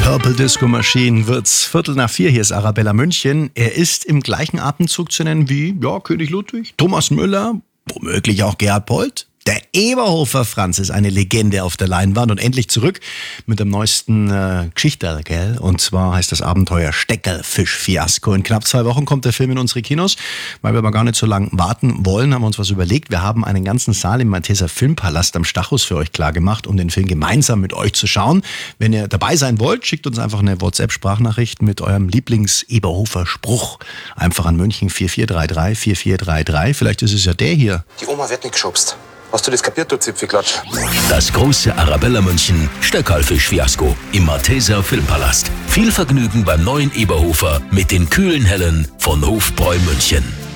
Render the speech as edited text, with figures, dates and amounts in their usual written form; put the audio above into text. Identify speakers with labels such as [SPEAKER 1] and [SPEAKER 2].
[SPEAKER 1] Purple Disco Machine wird's 3:15. Hier ist Arabella München. Er ist im gleichen Atemzug zu nennen wie König Ludwig, Thomas Müller, womöglich auch Gerhard Polt. Der Eberhofer Franz ist eine Legende auf der Leinwand und endlich zurück mit dem neuesten Geschichterl, gell? Und zwar heißt das Abenteuer Steckerlfisch-Fiasko. In knapp 2 Wochen kommt der Film in unsere Kinos. Weil wir aber gar nicht so lange warten wollen, haben wir uns was überlegt. Wir haben einen ganzen Saal im Malteser Filmpalast am Stachus für euch klar gemacht, um den Film gemeinsam mit euch zu schauen. Wenn ihr dabei sein wollt, schickt uns einfach eine WhatsApp-Sprachnachricht mit eurem Lieblings-Eberhofer-Spruch. Einfach an München 4433 4433. Vielleicht ist es ja der hier.
[SPEAKER 2] Die Oma wird nicht geschubst. Hast du das kapiert, du Zipfelklatsch?
[SPEAKER 3] Das große Arabella München Steckerlfisch-Fiasko im Malteser Filmpalast. Viel Vergnügen beim neuen Eberhofer mit den kühlen Hellen von Hofbräu München.